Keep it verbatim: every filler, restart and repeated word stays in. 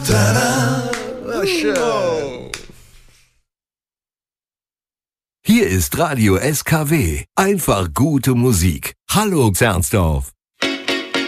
Tada! Oh, schön. Hier ist Radio S K W. Einfach gute Musik. Hallo Zernsdorf.